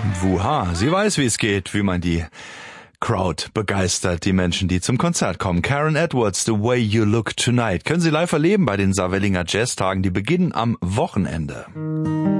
Wuha, sie weiß, wie es geht, wie man die Crowd begeistert, die Menschen, die zum Konzert kommen. Karen Edwards, The Way You Look Tonight. Können Sie live erleben bei den Saarvellinger Jazztagen, die beginnen am Wochenende.